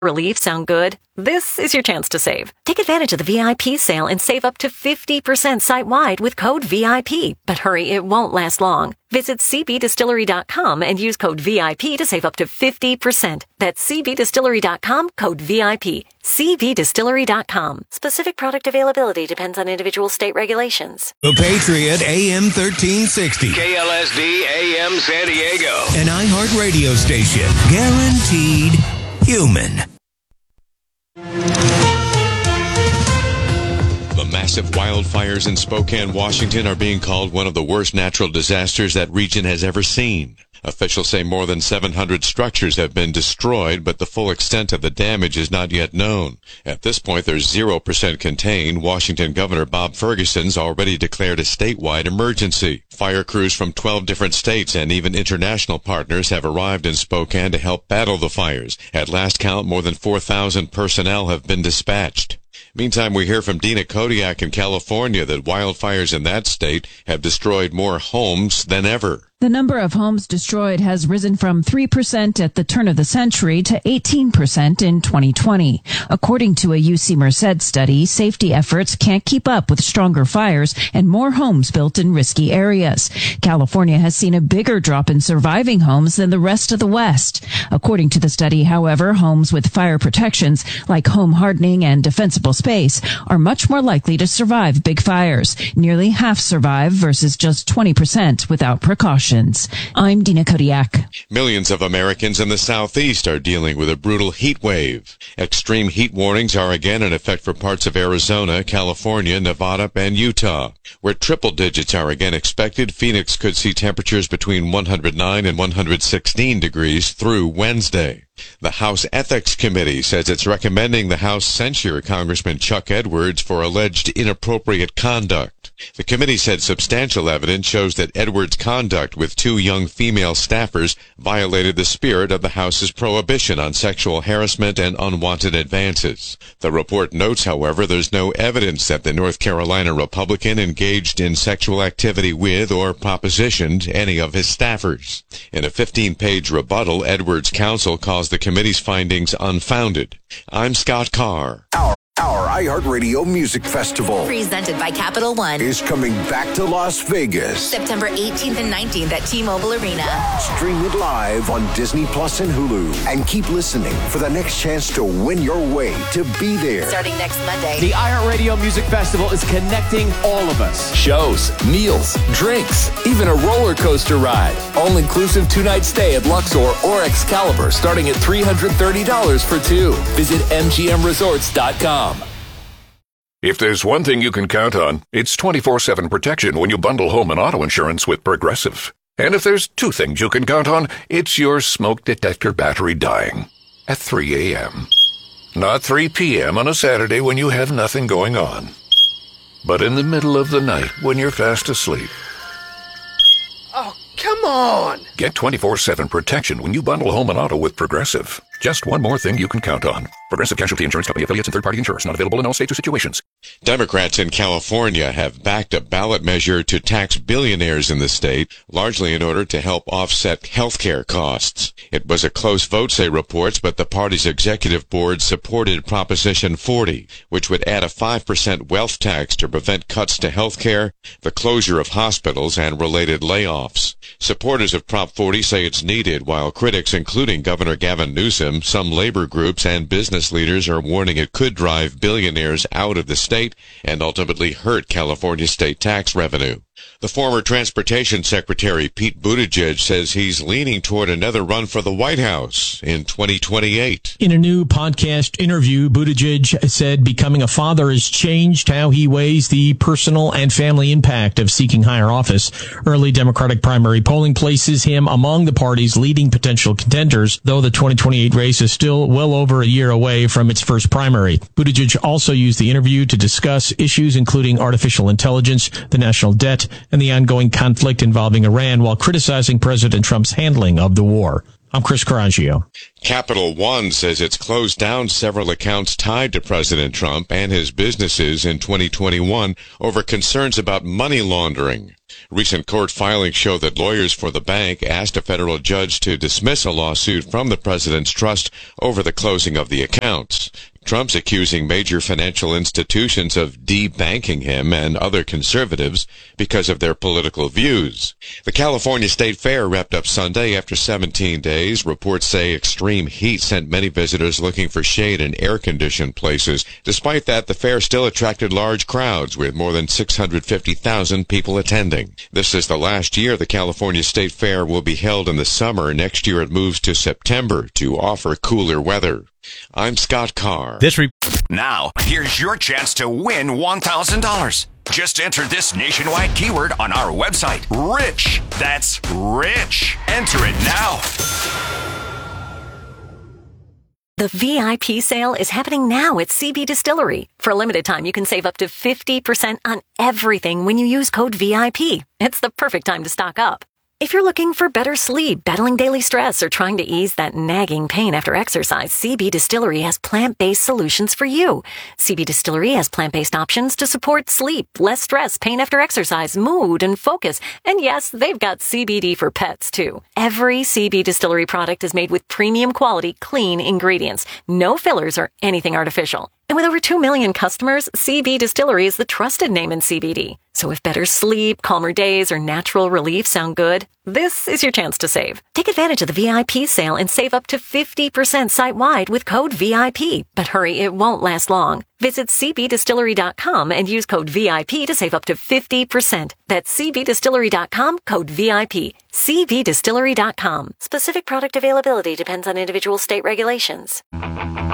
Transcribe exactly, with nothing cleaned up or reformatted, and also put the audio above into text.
relief sound good? This is your chance to save. Take advantage of the V I P sale and save up to fifty percent site-wide with code V I P. But hurry, it won't last long. Visit c b distillery dot com and use code V I P to save up to fifty percent. That's c b distillery dot com, code V I P. c b distillery dot com. Specific product availability depends on individual state regulations. The Patriot A M thirteen sixty. K L S D A M San Diego. An iHeart radio station. Guaranteed human. The massive wildfires in Spokane, Washington are being called one of the worst natural disasters that region has ever seen. Officials say more than seven hundred structures have been destroyed, but the full extent of the damage is not yet known. At this point, there's zero percent contained. Washington Governor Bob Ferguson's already declared a statewide emergency. Fire crews from twelve different states and even international partners have arrived in Spokane to help battle the fires. At last count, more than four thousand personnel have been dispatched. Meantime, we hear from Dina Kodiak in California that wildfires in that state have destroyed more homes than ever. The number of homes destroyed has risen from three percent at the turn of the century to eighteen percent in twenty twenty. According to a U C Merced study, safety efforts can't keep up with stronger fires and more homes built in risky areas. California has seen a bigger drop in surviving homes than the rest of the West. According to the study, however, homes with fire protections like home hardening and defensible space are much more likely to survive big fires. Nearly half survive versus just twenty percent without precaution. I'm Dina Kodiak. Millions of Americans in the Southeast are dealing with a brutal heat wave. Extreme heat warnings are again in effect for parts of Arizona, California, Nevada, and Utah. Where triple digits are again expected, Phoenix could see temperatures between one hundred nine and one hundred sixteen degrees through Wednesday. The House Ethics Committee says it's recommending the House censure Congressman Chuck Edwards for alleged inappropriate conduct. The committee said substantial evidence shows that Edwards' conduct with two young female staffers violated the spirit of the House's prohibition on sexual harassment and unwanted advances. The report notes, however, there's no evidence that the North Carolina Republican engaged in sexual activity with or propositioned any of his staffers. In a fifteen-page rebuttal, Edwards' counsel calls the committee's findings unfounded. I'm Scott Carr. Our, our iHeartRadio Music Festival, presented by Capital One, is coming back to Las Vegas. September eighteenth and nineteenth at T-Mobile Arena. Stream it live on Disney Plus and Hulu. And keep listening for the next chance to win your way to be there. Starting next Monday, the iHeartRadio Music Festival is connecting all of us. Shows, meals, drinks, even a roller coaster ride. All-inclusive two-night stay at Luxor or Excalibur starting at three hundred thirty dollars for two. Visit M G M resorts dot com. If there's one thing you can count on, it's twenty-four seven protection when you bundle home and auto insurance with Progressive. And if there's two things you can count on, it's your smoke detector battery dying at three a.m. Not three p.m. on a Saturday when you have nothing going on, but in the middle of the night when you're fast asleep. Oh, come on! Get twenty-four seven protection when you bundle home and auto with Progressive. Just one more thing you can count on. Progressive Casualty Insurance Company affiliates and third-party insurers. Not available in all states or situations. Democrats in California have backed a ballot measure to tax billionaires in the state, largely in order to help offset health care costs. It was a close vote, say reports, but the party's executive board supported Proposition forty, which would add a five percent wealth tax to prevent cuts to health care, the closure of hospitals, and related layoffs. Supporters of Prop forty say it's needed, while critics, including Governor Gavin Newsom, some labor groups, and business leaders are warning it could drive billionaires out of the state and ultimately hurt California state tax revenue. The former Transportation Secretary Pete Buttigieg says he's leaning toward another run for the White House in twenty twenty-eight. In a new podcast interview, Buttigieg said becoming a father has changed how he weighs the personal and family impact of seeking higher office. Early Democratic primary polling places him among the party's leading potential contenders, though the twenty twenty-eight race is still well over a year away from its first primary. Buttigieg also used the interview to discuss issues including artificial intelligence, the national debt, and the ongoing conflict involving Iran, while criticizing President Trump's handling of the war. I'm Chris Coraggio. Capital One says it's closed down several accounts tied to President Trump and his businesses in twenty twenty-one over concerns about money laundering. Recent court filings show that lawyers for the bank asked a federal judge to dismiss a lawsuit from the president's trust over the closing of the accounts. Trump's accusing major financial institutions of de-banking him and other conservatives because of their political views. The California State Fair wrapped up Sunday after seventeen days. Reports say extreme heat sent many visitors looking for shade in air-conditioned places. Despite that, the fair still attracted large crowds, with more than six hundred fifty thousand people attending. This is the last year the California State Fair will be held in the summer. Next year it moves to September to offer cooler weather. I'm Scott Carr. This re- now, here's your chance to win one thousand dollars. Just enter this nationwide keyword on our website, RICH. That's RICH. Enter it now. The V I P sale is happening now at C B Distillery. For a limited time, you can save up to fifty percent on everything when you use code V I P. It's the perfect time to stock up. If you're looking for better sleep, battling daily stress, or trying to ease that nagging pain after exercise, C B Distillery has plant-based solutions for you. C B Distillery has plant-based options to support sleep, less stress, pain after exercise, mood, and focus. And yes, they've got C B D for pets, too. Every C B Distillery product is made with premium quality, clean ingredients. No fillers or anything artificial. And with over two million customers, C B Distillery is the trusted name in C B D. So if better sleep, calmer days, or natural relief sound good, this is your chance to save. Take advantage of the V I P sale and save up to fifty percent site-wide with code V I P. But hurry, it won't last long. Visit C B distillery dot com and use code V I P to save up to fifty percent. That's C B distillery dot com, code V I P. C B distillery dot com. Specific product availability depends on individual state regulations.